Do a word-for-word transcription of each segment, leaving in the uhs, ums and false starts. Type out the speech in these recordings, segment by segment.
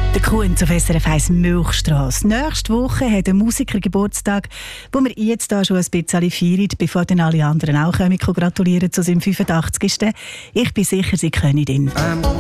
Der Kunz auf S R F eins Milchstrasse. Nächste Woche hat ein Musiker Geburtstag, wo wir jetzt da schon ein bisschen feiern, bevor dann alle anderen auch kommen. Ich gratuliere zu seinem fünfundachtzigsten Ich bin sicher, Sie können ihn.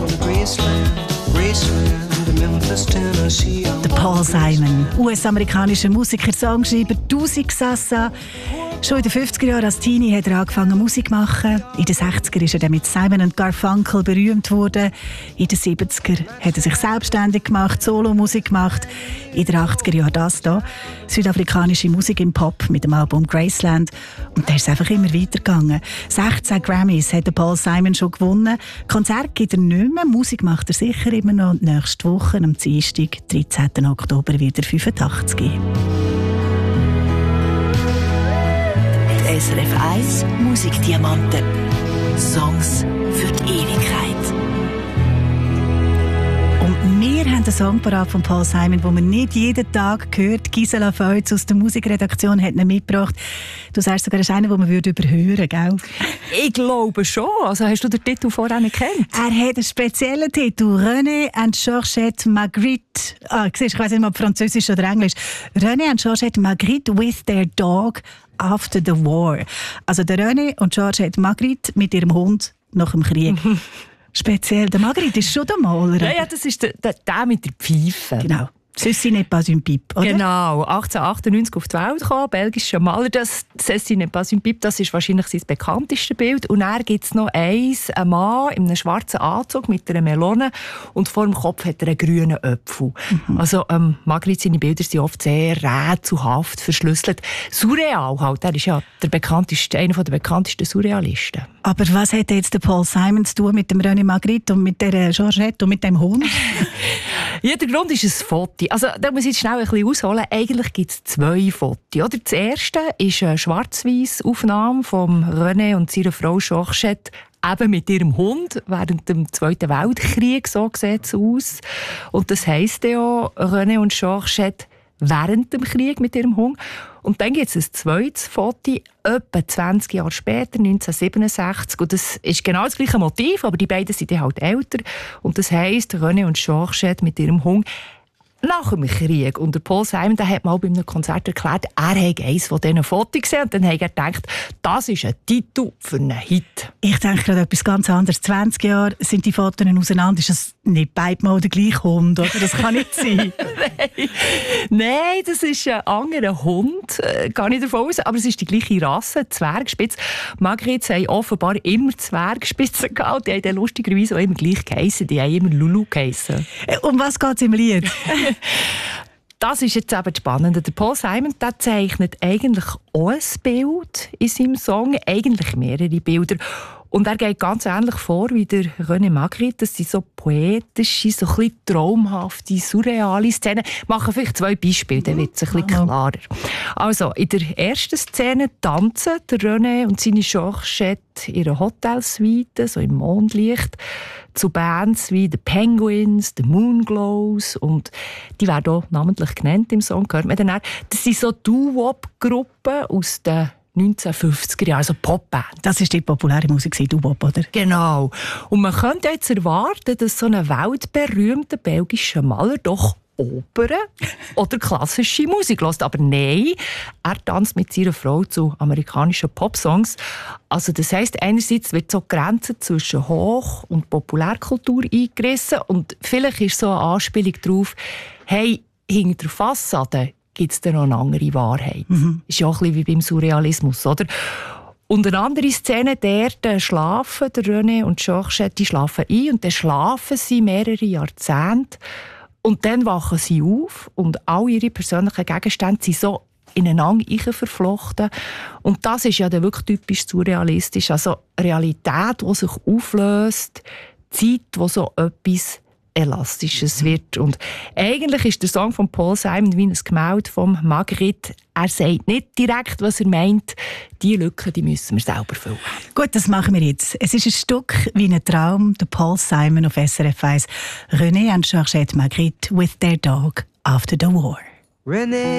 Der Paul Simon, U S-amerikanischer Musiker, Songschreiber, Tausend-Sassa. Schon in den fünfziger Jahren als Teenie hat er angefangen Musik zu machen. In den sechziger ist er dann mit Simon und Garfunkel berühmt worden. In den siebziger hat er sich selbstständig gemacht, Solomusik gemacht. In den achtziger Jahren das hier, südafrikanische Musik im Pop mit dem Album Graceland. Und da ist es einfach immer weitergegangen. sechzehn Grammys hat der Paul Simon schon gewonnen. Konzert gibt er nicht mehr, Musik macht er sicher immer noch. Und nächste Woche, am Dienstag, dreizehnten Oktober, wird er fünfundachtzig. S R F eins Musikdiamanten. Songs für die Ewigkeit. Und wir haben einen Song parat von Paul Simon, den man nicht jeden Tag hört. Gisela Feutz aus der Musikredaktion hat ihn mitgebracht. Du sagst sogar, das ist einer, den man überhören würde, gell? Ich glaube schon. Also hast du den Titel vorher nicht gekannt? Er hat einen speziellen Titel. René und Georgette Magritte. Ah, siehst, ich weiss nicht, ob Französisch oder Englisch. René und Georgette Magritte with their dog after the war. Also der René und Georgette Magritte mit ihrem Hund nach dem Krieg. Speziell. Der Magritte ist schon der Maler. Ja, ja, das ist der, der, der mit der Pfeife. Genau. Ceci n'est pas une pipe, oder? Genau, achtzehnhundertachtundneunzig auf die Welt gekommen, belgischer Maler. Das «Ceci n'est pas une pipe», das ist wahrscheinlich sein bekanntestes Bild. Und dann gibt es noch eins, ein Mann in einem schwarzen Anzug mit einer Melone und vor dem Kopf hat er einen grünen Apfel. Mhm. Also ähm, Magritte, seine Bilder sind oft sehr rätselhaft verschlüsselt. Surreal halt, er ist ja der bekannteste, einer der bekanntesten Surrealisten. Aber was hat jetzt der Paul Simon zu tun mit dem René Magritte und mit der Georgette und mit dem Hund? Ja, der Grund ist ein Foto. Also, da muss ich jetzt schnell ein bisschen ausholen. Eigentlich gibt es zwei Fotos. Oder? Das erste ist eine schwarz-weiss Aufnahme von René und seiner Frau Georgette, eben mit ihrem Hund während dem Zweiten Weltkrieg. So sieht es aus. Und das heisst ja René und Georgette während dem Krieg mit ihrem Hund. Und dann gibt es ein zweites Foto, etwa zwanzig Jahre später, neunzehnhundertsiebenundsechzig. Und das ist genau das gleiche Motiv, aber die beiden sind halt älter. Und das heisst, René und Georgette mit ihrem Hund nach dem Krieg. Und der Paul Simon, der hat mal bei einem Konzert erklärt, er habe eines von diesen Fotos gesehen und dann hat er gedacht, das ist ein Titel für einen Hit. Ich denke gerade etwas ganz anderes. zwanzig Jahre sind die Fotos auseinander. Ist das nicht beide mal der gleiche Hund, oder? Das kann nicht sein. Nein. Nein, das ist ein anderer Hund. Äh, gar nicht davon aus. Aber es ist die gleiche Rasse, Zwergspitz. Magritte haben offenbar immer Zwergspitzen gehabt. Die haben dann lustigerweise auch immer gleich geheissen. Die haben immer Lulu geheissen. Um was geht es im Lied? Das ist jetzt eben spannend. Der Paul Simon, der zeichnet eigentlich auch ein Bild in seinem Song, eigentlich mehrere Bilder. Und er geht ganz ähnlich vor wie der René Magritte. Das sind so poetische, so ein bisschen traumhafte, surreale Szenen. Ich mache vielleicht zwei Beispiele, dann wird es ein bisschen klarer. Also, in der ersten Szene tanzen der René und seine Georgette in ihrer Hotelsuite, so im Mondlicht, zu Bands wie The Penguins, The Moonglows, und die werden auch namentlich genannt im Song, hört man dann auch. Das sind so Doo-Wop-Gruppen aus den neunzehnhundertfünfziger Jahre, also Popband. Das ist die populäre Musik, Doo-Wop, oder? Genau. Und man könnte jetzt erwarten, dass so ein weltberühmter belgischer Maler doch Opern oder klassische Musik hört. Aber nein, er tanzt mit seiner Frau zu amerikanischen Popsongs. Also das heisst, einerseits wird so die Grenze zwischen Hoch- und Populärkultur eingerissen und vielleicht ist so eine Anspielung darauf, hey, hinter der Fassade gibt es da noch eine andere Wahrheit. Mhm. Ist ja auch ein bisschen wie beim Surrealismus, oder? Und eine andere Szene, der, der schlafen, der René und Georgette, die schlafen ein und dann schlafen sie mehrere Jahrzehnte. Und dann wachen sie auf und all ihre persönlichen Gegenstände sind so ineinander verflochten. Und das ist ja dann wirklich typisch surrealistisch. Also Realität, die sich auflöst, Zeit, wo so etwas Elastisches wird. Und eigentlich ist der Song von Paul Simon wie ein Gemälde von Magritte. Er sagt nicht direkt, was er meint. Die Lücken, die müssen wir selber füllen. Gut, das machen wir jetzt. Es ist ein Stück wie ein Traum, der Paul Simon auf S R F eins. René und Georgette Magritte with their dog after the war. René